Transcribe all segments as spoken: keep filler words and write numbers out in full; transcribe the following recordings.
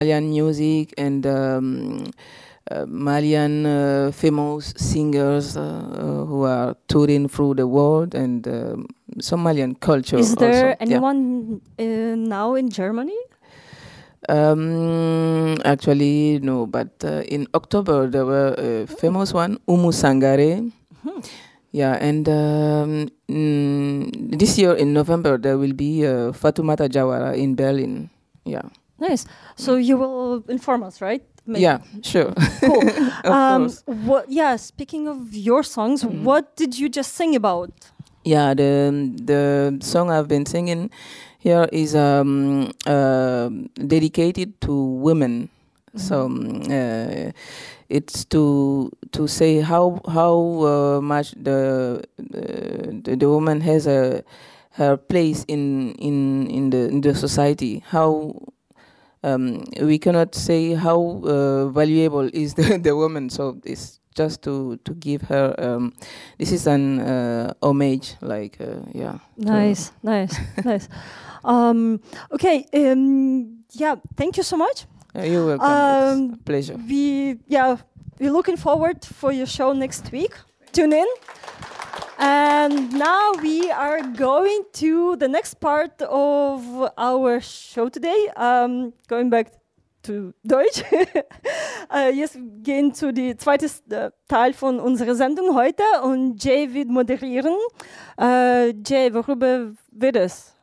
Malian music and um, uh, Malian uh, famous singers uh, uh, who are touring through the world and um, Somalian culture. Is there also. anyone yeah. uh, now in Germany? Um, actually, no, but uh, in October there were a famous one, Umu Sangare. Mm-hmm. Yeah, and um, mm, this year in November there will be uh, Fatoumata Jawara in Berlin. Yeah. Nice. So you will inform us, right? Maybe. Yeah, sure. Cool. of um, course. What? Yeah. Speaking of your songs, mm. what did you just sing about? Yeah, the the song I've been singing here is um, uh, dedicated to women. Mm-hmm. So um, uh, it's to to say how how uh, much the, uh, the the woman has a her place in in in the in the society. How um, we cannot say how uh, valuable is the the woman. So it's just to to give her. Um, this is an uh, homage, like uh, yeah. Nice, nice, nice. Um, okay. Um, yeah. Thank you so much. Uh, you're welcome. Um, it's a pleasure. We yeah. We're looking forward for your show next week. Tune in. And now we are going to the next part of our show today. Um, going back to Deutsch. uh, jetzt gehen zu die zweite uh, Teil von unserer Sendung heute und Jay wird moderieren. Uh, Jay, worüber wird es?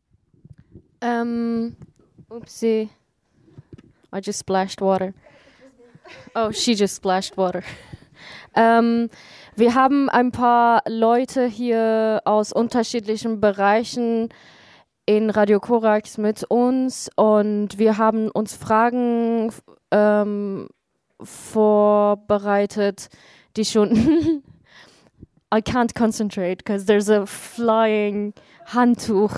Um, oopsie. I just splashed water. Oh, she just splashed water. Um, wir haben ein paar Leute hier aus unterschiedlichen Bereichen in Radio Korax mit uns und wir haben uns Fragen ähm, vorbereitet, die schon I can't concentrate because there's a flying Handtuch.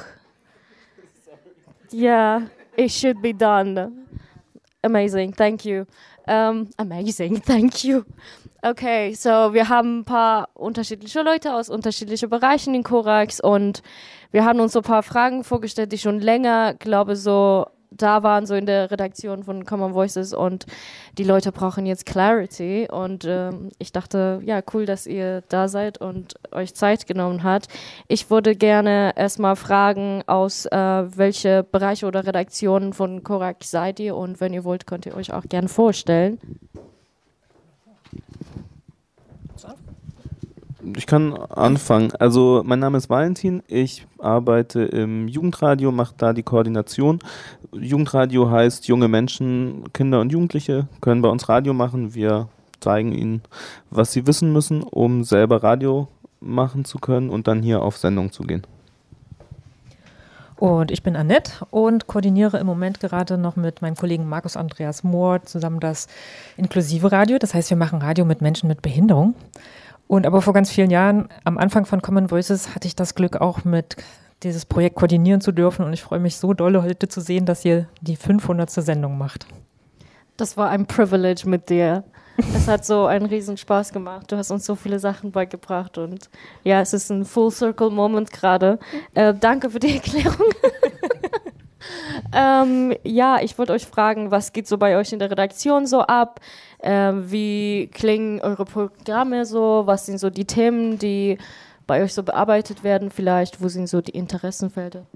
Yeah, it should be done. Amazing, thank you. Um, amazing, thank you. Okay, so wir haben ein paar unterschiedliche Leute aus unterschiedlichen Bereichen in Korax und wir haben uns so ein paar Fragen vorgestellt, die schon länger, glaube so, da waren, so in der Redaktion von Common Voices und die Leute brauchen jetzt Clarity und ähm, ich dachte, ja, cool, dass ihr da seid und euch Zeit genommen habt. Ich würde gerne erstmal fragen, aus äh, welche Bereiche oder Redaktionen von Korax seid ihr und wenn ihr wollt, könnt ihr euch auch gerne vorstellen. Ich kann anfangen. Also mein Name ist Valentin, ich arbeite im Jugendradio, mache da die Koordination. Jugendradio heißt, junge Menschen, Kinder und Jugendliche können bei uns Radio machen. Wir zeigen ihnen, was sie wissen müssen, um selber Radio machen zu können und dann hier auf Sendung zu gehen. Und ich bin Annette und koordiniere im Moment gerade noch mit meinem Kollegen Markus Andreas Mohr zusammen das inklusive Radio. Das heißt, wir machen Radio mit Menschen mit Behinderung. Und aber vor ganz vielen Jahren, am Anfang von Common Voices, hatte ich das Glück, auch mit dieses Projekt koordinieren zu dürfen. Und ich freue mich so doll, heute zu sehen, dass ihr die fünfhundertste Sendung macht. Das war ein Privilege mit dir. Es hat so einen riesen Spaß gemacht. Du hast uns so viele Sachen beigebracht. Und ja, es ist ein Full-Circle-Moment gerade. Äh, danke für die Erklärung. ähm, ja, ich wollte euch fragen, was geht so bei euch in der Redaktion so ab? Ähm, wie klingen eure Programme so? Was sind so die Themen, die bei euch so bearbeitet werden vielleicht? Wo sind so die Interessenfelder?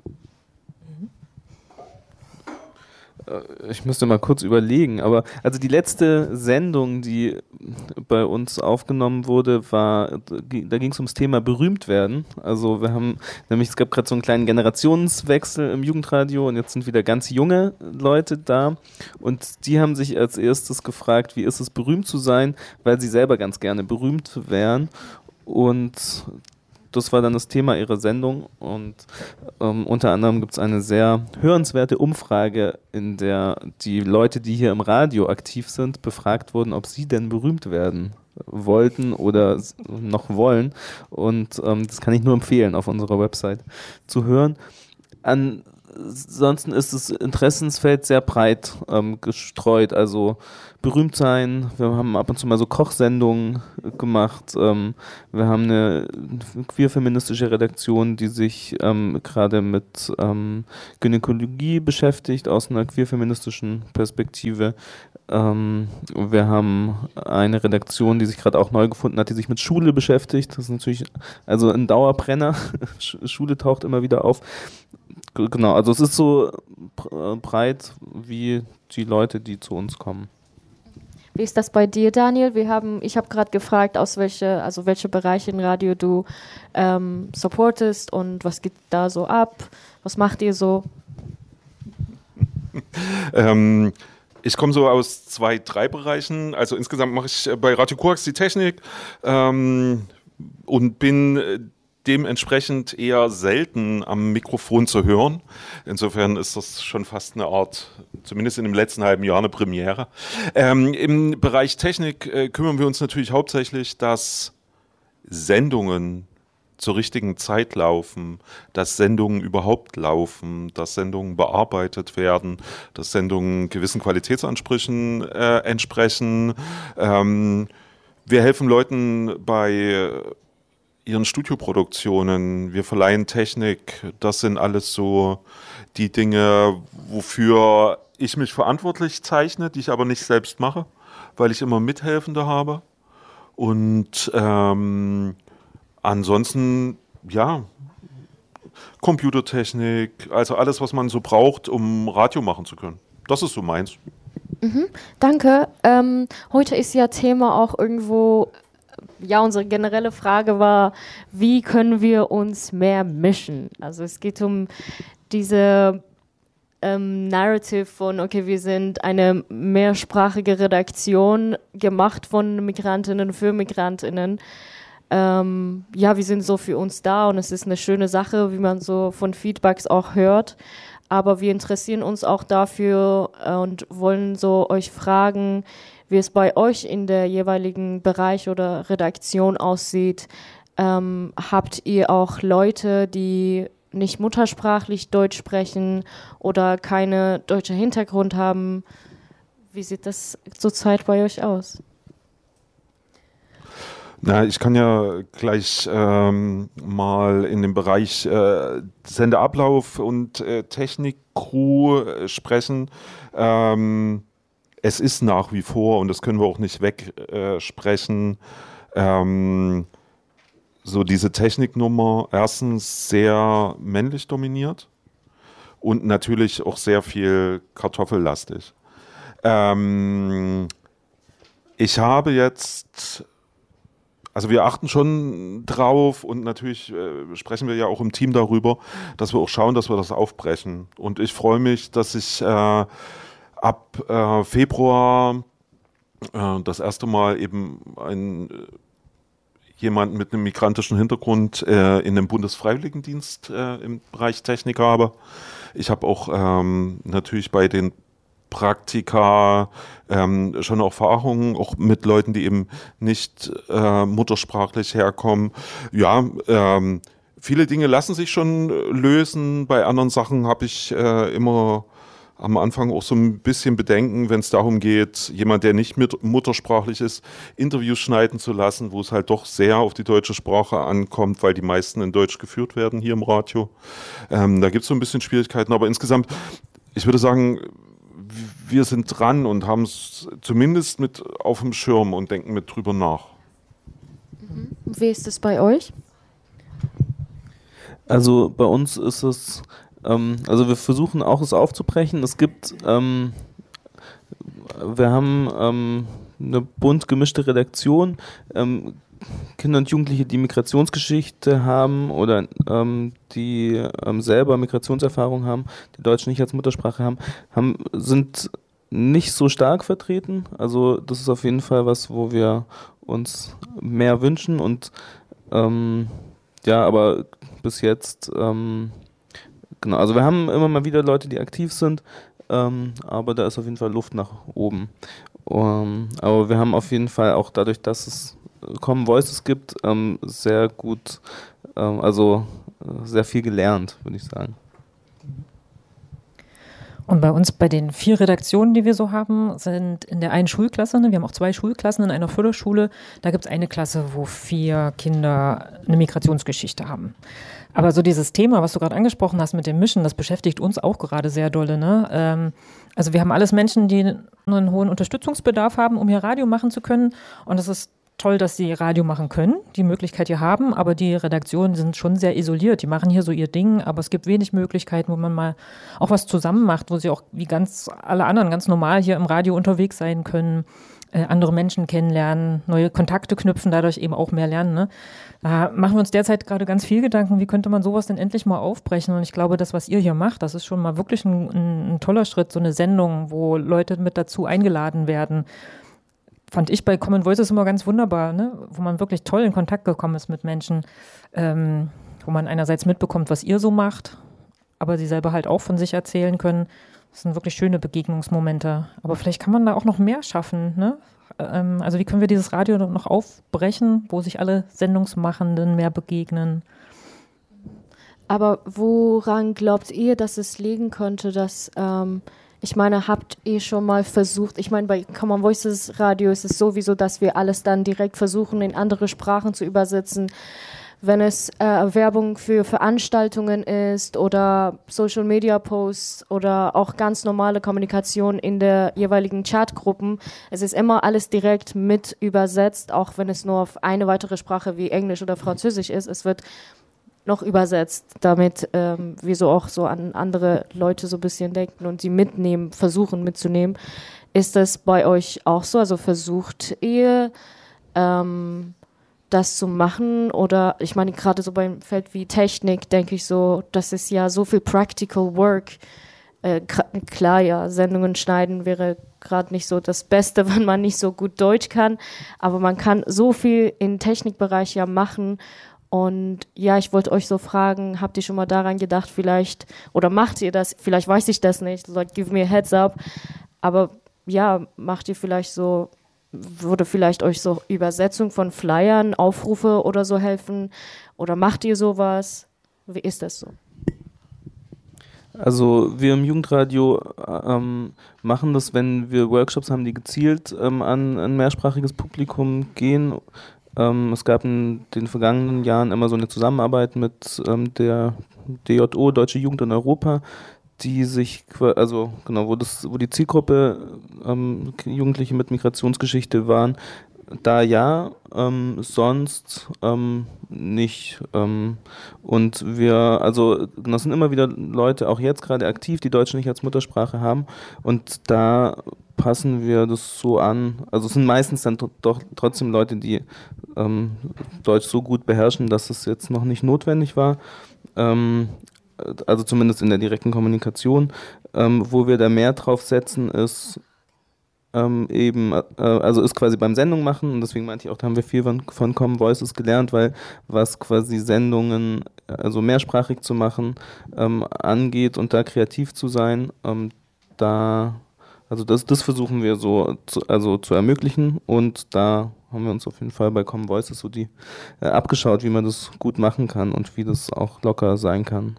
Ich müsste mal kurz überlegen, aber also die letzte Sendung, die bei uns aufgenommen wurde, war, da ging es ums Thema berühmt werden. Also wir haben, nämlich es gab gerade so einen kleinen Generationswechsel im Jugendradio und jetzt sind wieder ganz junge Leute da und die haben sich als erstes gefragt, wie ist es berühmt zu sein, weil sie selber ganz gerne berühmt wären und das war dann das Thema ihrer Sendung und ähm, unter anderem gibt es eine sehr hörenswerte Umfrage, in der die Leute, die hier im Radio aktiv sind, befragt wurden, ob sie denn berühmt werden wollten oder noch wollen. Und ähm, das kann ich nur empfehlen, auf unserer Website zu hören. An ansonsten ist das Interessensfeld sehr breit ähm, gestreut. Also berühmt sein, wir haben ab und zu mal so Kochsendungen gemacht. Ähm, wir haben eine queer-feministische Redaktion, die sich ähm, gerade mit ähm, Gynäkologie beschäftigt, aus einer queer-feministischen Perspektive. Ähm, wir haben eine Redaktion, die sich gerade auch neu gefunden hat, die sich mit Schule beschäftigt. Das ist natürlich also ein Dauerbrenner. Schule taucht immer wieder auf. Genau, also es ist so breit wie die Leute, die zu uns kommen. Wie ist das bei dir, Daniel? Wir haben, ich habe gerade gefragt, aus welche, also welche Bereiche im Radio du ähm, supportest und was geht da so ab? Was macht ihr so? ähm, ich komme so aus zwei, drei Bereichen. Also insgesamt mache ich bei Radio Korax die Technik ähm, und bin dementsprechend eher selten am Mikrofon zu hören. Insofern ist das schon fast eine Art, zumindest in dem letzten halben Jahr, eine Premiere. Ähm, im Bereich Technik äh, kümmern wir uns natürlich hauptsächlich, dass Sendungen zur richtigen Zeit laufen, dass Sendungen überhaupt laufen, dass Sendungen bearbeitet werden, dass Sendungen gewissen Qualitätsansprüchen äh, entsprechen. Ähm, wir helfen Leuten bei ihren Studioproduktionen, wir verleihen Technik, das sind alles so die Dinge, wofür ich mich verantwortlich zeichne, die ich aber nicht selbst mache, weil ich immer Mithelfende habe. Und ähm, ansonsten, ja, Computertechnik, also alles, was man so braucht, um Radio machen zu können. Das ist so meins. Mhm, danke. Ähm, heute ist ja Thema auch irgendwo, ja, unsere generelle Frage war, wie können wir uns mehr mischen? Also es geht um diese ähm, Narrative von, okay, wir sind eine mehrsprachige Redaktion, gemacht von Migrantinnen für Migrantinnen. Ähm, ja, wir sind so für uns da und es ist eine schöne Sache, wie man so von Feedbacks auch hört. Aber wir interessieren uns auch dafür äh, und wollen so euch fragen, wie es bei euch in der jeweiligen Bereich oder Redaktion aussieht. Ähm, habt ihr auch Leute, die nicht muttersprachlich Deutsch sprechen oder keine deutsche Hintergrund haben? Wie sieht das zurzeit bei euch aus? Na, ich kann ja gleich ähm, mal in dem Bereich äh, Sendeablauf und äh, Technik-Crew äh, sprechen. Ähm, es ist nach wie vor, und das können wir auch nicht wegsprechen, äh, ähm, so diese Techniknummer erstens sehr männlich dominiert und natürlich auch sehr viel kartoffellastig. Ähm, ich habe jetzt... Also wir achten schon drauf und natürlich äh, sprechen wir ja auch im Team darüber, dass wir auch schauen, dass wir das aufbrechen. Und ich freue mich, dass ich äh, ab äh, Februar äh, das erste Mal eben ein, jemanden mit einem migrantischen Hintergrund äh, in dem Bundesfreiwilligendienst äh, im Bereich Technik habe. Ich habe auch ähm, natürlich bei den Praktika, ähm, schon auch Erfahrungen, auch mit Leuten, die eben nicht äh, muttersprachlich herkommen. Ja, ähm, viele Dinge lassen sich schon lösen. Bei anderen Sachen habe ich äh, immer am Anfang auch so ein bisschen Bedenken, wenn es darum geht, jemand, der nicht mit muttersprachlich ist, Interviews schneiden zu lassen, wo es halt doch sehr auf die deutsche Sprache ankommt, weil die meisten in Deutsch geführt werden hier im Radio. Ähm, da gibt es so ein bisschen Schwierigkeiten, aber insgesamt, ich würde sagen, wir sind dran und haben es zumindest mit auf dem Schirm und denken mit drüber nach. Mhm. Wie ist es bei euch? Also bei uns ist es, ähm, also wir versuchen auch es aufzubrechen. Es gibt, ähm, wir haben ähm, eine bunt gemischte Redaktion. Ähm, Kinder und Jugendliche, die Migrationsgeschichte haben oder ähm, die ähm, selber Migrationserfahrung haben, die Deutsch nicht als Muttersprache haben, haben, sind nicht so stark vertreten. Also das ist auf jeden Fall was, wo wir uns mehr wünschen und ähm, ja, aber bis jetzt ähm, genau, also wir haben immer mal wieder Leute, die aktiv sind, ähm, aber da ist auf jeden Fall Luft nach oben. Um, aber wir haben auf jeden Fall auch dadurch, dass es Common Voices gibt, ähm, sehr gut, ähm, also äh, sehr viel gelernt, würde ich sagen. Und bei uns, bei den vier Redaktionen, die wir so haben, sind in der einen Schulklasse, ne, wir haben auch zwei Schulklassen in einer Förderschule, da gibt es eine Klasse, wo vier Kinder eine Migrationsgeschichte haben. Aber so dieses Thema, was du gerade angesprochen hast mit dem Mischen, das beschäftigt uns auch gerade sehr dolle. Ne? Ähm, also wir haben alles Menschen, die einen hohen Unterstützungsbedarf haben, um hier Radio machen zu können. Und es ist toll, dass sie Radio machen können, die Möglichkeit hier haben, aber die Redaktionen sind schon sehr isoliert. Die machen hier so ihr Ding, aber es gibt wenig Möglichkeiten, wo man mal auch was zusammen macht, wo sie auch wie ganz alle anderen ganz normal hier im Radio unterwegs sein können, äh, andere Menschen kennenlernen, neue Kontakte knüpfen, dadurch eben auch mehr lernen. Ne? Da machen wir uns derzeit gerade ganz viel Gedanken, wie könnte man sowas denn endlich mal aufbrechen? Und ich glaube, das, was ihr hier macht, das ist schon mal wirklich ein, ein, ein toller Schritt, so eine Sendung, wo Leute mit dazu eingeladen werden. Fand ich bei Common Voices immer ganz wunderbar, ne? Wo man wirklich toll in Kontakt gekommen ist mit Menschen, ähm, wo man einerseits mitbekommt, was ihr so macht, aber sie selber halt auch von sich erzählen können. Das sind wirklich schöne Begegnungsmomente. Aber vielleicht kann man da auch noch mehr schaffen, ne? Ähm, also wie können wir dieses Radio noch aufbrechen, wo sich alle Sendungsmachenden mehr begegnen? Aber woran glaubt ihr, dass es liegen könnte, dass... Ähm Ich meine, habt ihr schon mal versucht, ich meine, bei Common Voices Radio ist es sowieso, dass wir alles dann direkt versuchen, in andere Sprachen zu übersetzen. Wenn es äh, Werbung für Veranstaltungen ist oder Social Media Posts oder auch ganz normale Kommunikation in der jeweiligen Chatgruppen, es ist immer alles direkt mit übersetzt, auch wenn es nur auf eine weitere Sprache wie Englisch oder Französisch ist. Es wird noch übersetzt, damit ähm, wir so auch so an andere Leute so ein bisschen denken und sie mitnehmen, versuchen mitzunehmen. Ist das bei euch auch so? Also versucht ihr ähm, das zu machen? Oder ich meine, gerade so beim Feld wie Technik, denke ich so, das ist ja so viel Practical Work. Äh, klar, ja, Sendungen schneiden wäre gerade nicht so das Beste, wenn man nicht so gut Deutsch kann, aber man kann so viel im Technikbereich ja machen. Und ja, ich wollte euch so fragen, habt ihr schon mal daran gedacht, vielleicht, oder macht ihr das, vielleicht weiß ich das nicht, so give me a heads up, aber ja, macht ihr vielleicht so, würde vielleicht euch so Übersetzung von Flyern, Aufrufe oder so helfen, oder macht ihr sowas? Wie ist das so? Also wir im Jugendradio ähm, machen das, wenn wir Workshops haben, die gezielt ähm, an ein mehrsprachiges Publikum gehen. Ähm, es gab in den vergangenen Jahren immer so eine Zusammenarbeit mit ähm, der D J O, Deutsche Jugend in Europa, die sich, also genau, wo das, wo die Zielgruppe ähm, Jugendliche mit Migrationsgeschichte waren, da ja, ähm, sonst ähm, nicht. Ähm, und wir, also das sind immer wieder Leute, auch jetzt gerade aktiv, die Deutsch nicht als Muttersprache haben, und da passen wir das so an. Also es sind meistens dann doch trotzdem Leute, die ähm, Deutsch so gut beherrschen, dass es jetzt noch nicht notwendig war. Ähm, also zumindest in der direkten Kommunikation. Ähm, wo wir da mehr drauf setzen, ist ähm, eben, äh, also ist quasi beim Sendung machen, und deswegen meinte ich auch, da haben wir viel von, von Common Voices gelernt, weil was quasi Sendungen, also mehrsprachig zu machen, ähm, angeht und da kreativ zu sein, ähm, da, also das, das versuchen wir so zu, also zu ermöglichen, und da haben wir uns auf jeden Fall bei Common Voices so die äh, abgeschaut, wie man das gut machen kann und wie das auch locker sein kann.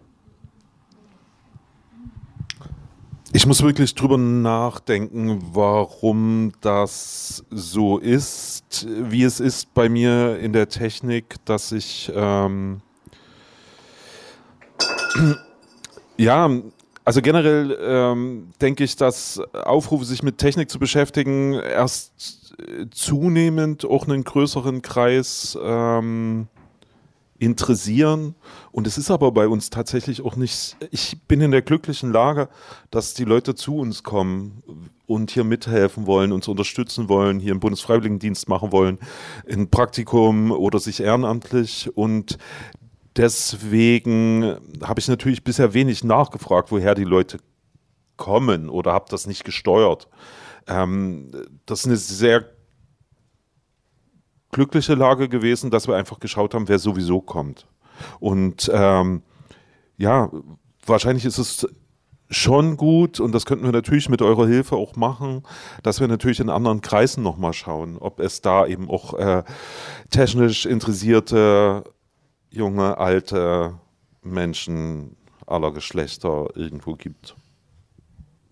Ich muss wirklich drüber nachdenken, warum das so ist, wie es ist bei mir in der Technik, dass ich ähm, ja, also generell ähm, denke ich, dass Aufrufe, sich mit Technik zu beschäftigen, erst zunehmend auch einen größeren Kreis ähm, interessieren, und es ist aber bei uns tatsächlich auch nicht, ich bin in der glücklichen Lage, dass die Leute zu uns kommen und hier mithelfen wollen, uns unterstützen wollen, hier einen Bundesfreiwilligendienst machen wollen, ein Praktikum oder sich ehrenamtlich, und deswegen habe ich natürlich bisher wenig nachgefragt, woher die Leute kommen, oder habe das nicht gesteuert. Ähm, das ist eine sehr glückliche Lage gewesen, dass wir einfach geschaut haben, wer sowieso kommt. Und ähm, ja, wahrscheinlich ist es schon gut, und das könnten wir natürlich mit eurer Hilfe auch machen, dass wir natürlich in anderen Kreisen nochmal schauen, ob es da eben auch äh, technisch interessierte, junge, alte Menschen aller Geschlechter irgendwo gibt.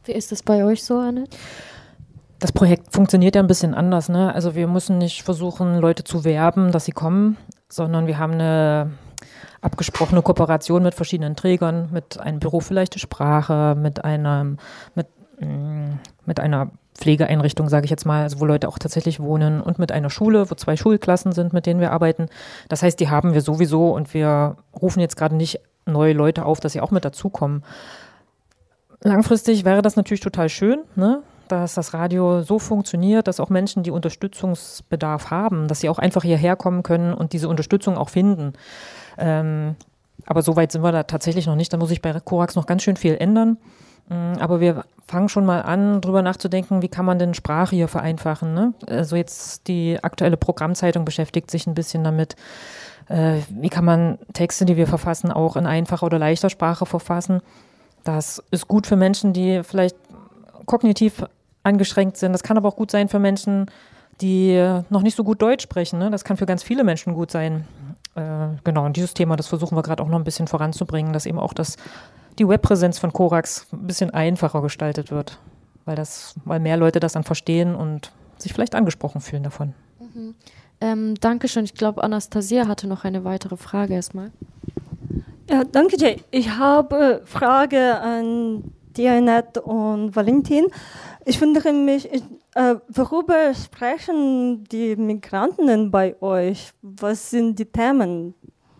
Wie ist das bei euch so, Annette? Das Projekt funktioniert ja ein bisschen anders, ne? Also wir müssen nicht versuchen, Leute zu werben, dass sie kommen, sondern wir haben eine abgesprochene Kooperation mit verschiedenen Trägern, mit einem Büro für leichte Sprache, mit einem, mit, mh, mit einer Pflegeeinrichtung, sage ich jetzt mal, also wo Leute auch tatsächlich wohnen und mit einer Schule, wo zwei Schulklassen sind, mit denen wir arbeiten. Das heißt, die haben wir sowieso und wir rufen jetzt gerade nicht neue Leute auf, dass sie auch mit dazukommen. Langfristig wäre das natürlich total schön, ne? Dass das Radio so funktioniert, dass auch Menschen, die Unterstützungsbedarf haben, dass sie auch einfach hierher kommen können und diese Unterstützung auch finden. Ähm, aber so weit sind wir da tatsächlich noch nicht. Da muss sich bei Korax noch ganz schön viel ändern. Ähm, aber wir fangen schon mal an, drüber nachzudenken, wie kann man denn Sprache hier vereinfachen, ne? Also jetzt die aktuelle Programmzeitung beschäftigt sich ein bisschen damit, äh, wie kann man Texte, die wir verfassen, auch in einfacher oder leichter Sprache verfassen. Das ist gut für Menschen, die vielleicht kognitiv angeschränkt sind. Das kann aber auch gut sein für Menschen, die noch nicht so gut Deutsch sprechen, ne? Das kann für ganz viele Menschen gut sein. Äh, genau, und dieses Thema, das versuchen wir gerade auch noch ein bisschen voranzubringen, dass eben auch das, die Webpräsenz von Korax ein bisschen einfacher gestaltet wird, weil, das, weil mehr Leute das dann verstehen und sich vielleicht angesprochen fühlen davon. Mhm. Ähm, Dankeschön. Ich glaube, Anastasia hatte noch eine weitere Frage erstmal. Ja, danke, Jay. Ich habe Frage an die Annette und Valentin. Ich wundere mich, ich, äh, worüber sprechen die Migranten bei euch? Was sind die Themen?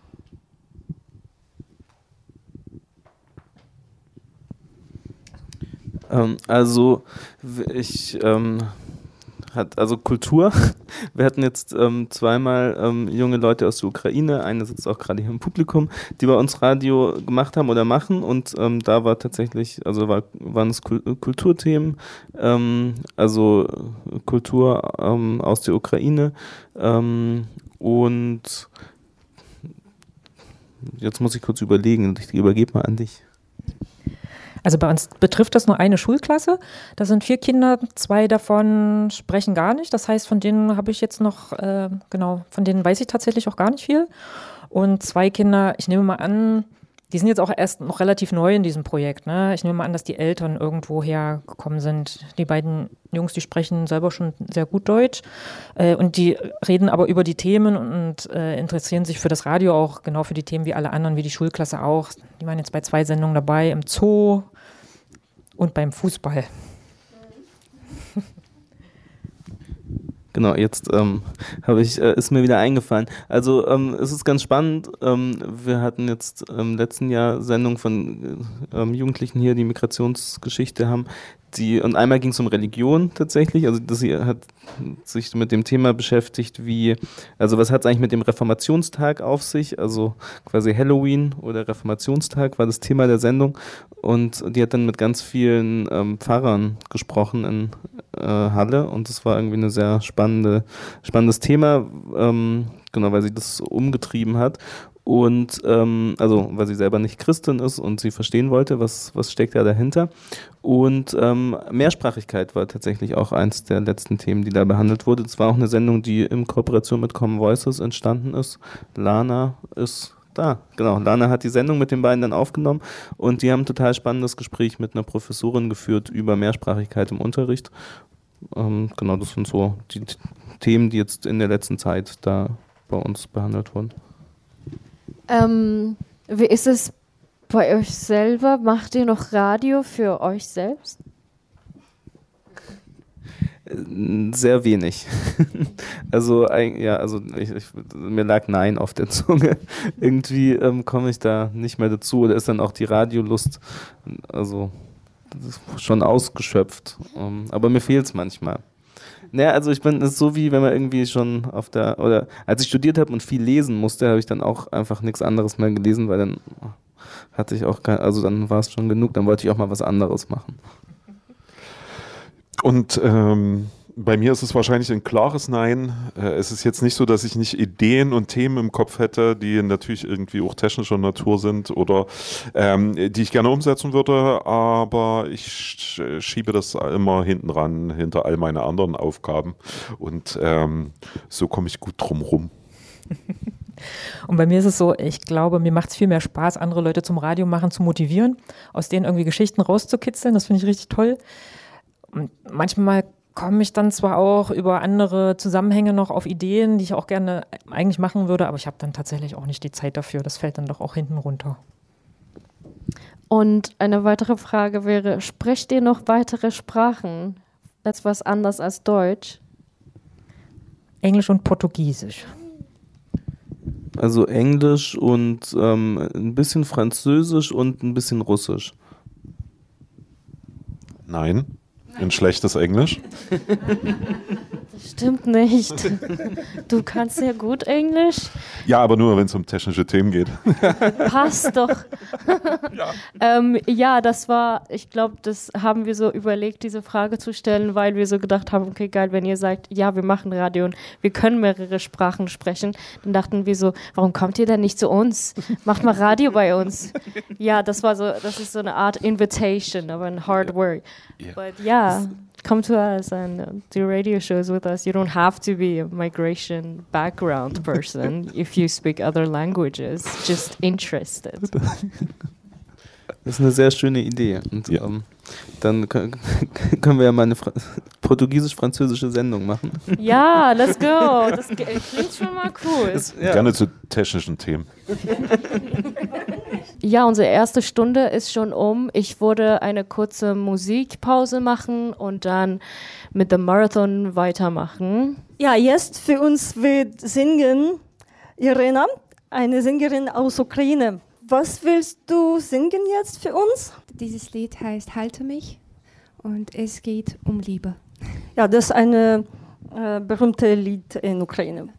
Ähm, also ich ähm, hat also Kultur. Wir hatten jetzt ähm, zweimal ähm, junge Leute aus der Ukraine, eine sitzt auch gerade hier im Publikum, die bei uns Radio gemacht haben oder machen und ähm, da war tatsächlich, also war, waren es Kul- Kulturthemen, ähm, also Kultur ähm, aus der Ukraine ähm, und jetzt muss ich kurz überlegen, ich übergebe mal an dich. Also bei uns betrifft das nur eine Schulklasse. Da sind vier Kinder, zwei davon sprechen gar nicht. Das heißt, von denen habe ich jetzt noch, äh, genau, von denen weiß ich tatsächlich auch gar nicht viel. Und zwei Kinder, ich nehme mal an, die sind jetzt auch erst noch relativ neu in diesem Projekt, ne? Ich nehme mal an, dass die Eltern irgendwo hergekommen sind. Die beiden Jungs, die sprechen selber schon sehr gut Deutsch äh, und die reden aber über die Themen und äh, interessieren sich für das Radio auch, genau für die Themen wie alle anderen, wie die Schulklasse auch. Die waren jetzt bei zwei Sendungen dabei, im Zoo und beim Fußball. Genau, jetzt ähm, habe ich, äh, ist mir wieder eingefallen. Also ähm, es ist ganz spannend. Ähm, wir hatten jetzt im letzten Jahr Sendung von ähm, Jugendlichen hier, die Migrationsgeschichte haben. Die, und einmal ging es um Religion tatsächlich, also das sie hat sich mit dem Thema beschäftigt, wie, also was hat es eigentlich mit dem Reformationstag auf sich, also quasi Halloween oder Reformationstag war das Thema der Sendung und die hat dann mit ganz vielen ähm, Pfarrern gesprochen in äh, Halle und das war irgendwie ein sehr spannende, spannendes Thema, ähm, genau, weil sie das umgetrieben hat. Und ähm, also, weil sie selber nicht Christin ist und sie verstehen wollte, was, was steckt da dahinter. Und ähm, Mehrsprachigkeit war tatsächlich auch eins der letzten Themen, die da behandelt wurde. Es war auch eine Sendung, die in Kooperation mit Common Voices entstanden ist. Lana ist da, genau. Lana hat die Sendung mit den beiden dann aufgenommen und die haben ein total spannendes Gespräch mit einer Professorin geführt über Mehrsprachigkeit im Unterricht. Ähm, genau, das sind so die T- Themen, die jetzt in der letzten Zeit da bei uns behandelt wurden. Ähm, wie ist es bei euch selber? Macht ihr noch Radio für euch selbst? Sehr wenig. Also, ja, also ich, ich, mir lag Nein auf der Zunge. Irgendwie ähm, komme ich da nicht mehr dazu. Oder ist dann auch die Radiolust, also das ist schon ausgeschöpft. Um, aber mir fehlt es manchmal. Naja, also ich bin, es ist so wie wenn man irgendwie schon auf der, oder als ich studiert habe und viel lesen musste, habe ich dann auch einfach nichts anderes mehr gelesen, weil dann hatte ich auch kein, also dann war es schon genug, dann wollte ich auch mal was anderes machen. Und ähm, bei mir ist es wahrscheinlich ein klares Nein. Äh, es ist jetzt nicht so, dass ich nicht Ideen und Themen im Kopf hätte, die natürlich irgendwie auch technischer Natur sind oder ähm, die ich gerne umsetzen würde, aber ich sch- schiebe das immer hinten ran, hinter all meine anderen Aufgaben und ähm, so komme ich gut drum rum. Und bei mir ist es so, ich glaube, mir macht es viel mehr Spaß, andere Leute zum Radio machen zu motivieren, aus denen irgendwie Geschichten rauszukitzeln. Das finde ich richtig toll. Und manchmal komme ich dann zwar auch über andere Zusammenhänge noch auf Ideen, die ich auch gerne eigentlich machen würde, aber ich habe dann tatsächlich auch nicht die Zeit dafür. Das fällt dann doch auch hinten runter. Und eine weitere Frage wäre, sprecht ihr noch weitere Sprachen? Etwas anders als Deutsch? Englisch und Portugiesisch. Also Englisch und ähm, ein bisschen Französisch und ein bisschen Russisch. Nein, ein schlechtes Englisch. Das stimmt nicht. Du kannst sehr gut Englisch. Ja, aber nur, wenn es um technische Themen geht. Passt doch. Ja, ähm, ja das war, ich glaube, das haben wir so überlegt, diese Frage zu stellen, weil wir so gedacht haben, okay, geil, wenn ihr sagt, ja, wir machen Radio und wir können mehrere Sprachen sprechen, dann dachten wir so, warum kommt ihr denn nicht zu uns? Macht mal Radio bei uns. Ja, das war so, das ist so eine Art Invitation, aber ein hard word. Yeah. But yeah, come to us and uh, do radio shows with us. You don't have to be a migration background person if you speak other languages, just interested. Das ist eine sehr schöne Idee. Und ja. ähm, dann können wir ja mal eine Fra- portugiesisch-französische Sendung machen. Ja, let's go. Das klingt schon mal cool. Das, ja. Gerne zu technischen Themen. Ja, unsere erste Stunde ist schon um. Ich würde eine kurze Musikpause machen und dann mit dem Marathon weitermachen. Ja, jetzt für uns wird singen Irena, eine Sängerin aus Ukraine. Was willst du singen jetzt für uns? Dieses Lied heißt Halte mich und es geht um Liebe. Ja, das ist ein äh, berühmtes Lied in Ukraine.